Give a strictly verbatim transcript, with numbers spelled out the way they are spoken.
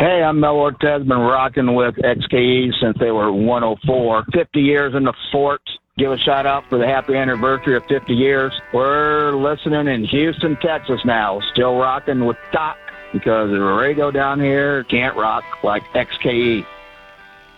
Hey, I'm Mel Ortez. Been rocking with X K E since they were one oh four. fifty years in the fort. Give a shout out for the happy anniversary of fifty years. We're listening in Houston, Texas now. Still rocking with Doc because the radio down here can't rock like X K E.